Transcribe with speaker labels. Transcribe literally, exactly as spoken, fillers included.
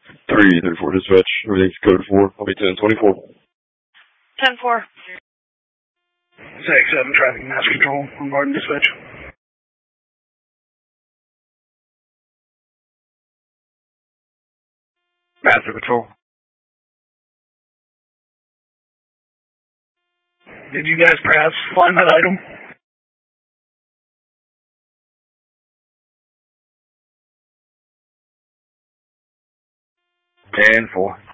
Speaker 1: three thirty-four dispatch. Everything's code four. I'll be ten twenty-four.
Speaker 2: ten four.
Speaker 3: six seven traffic mass control on Garden dispatch.
Speaker 4: Master Patrol.
Speaker 3: Did you guys perhaps find that item?
Speaker 4: ten four.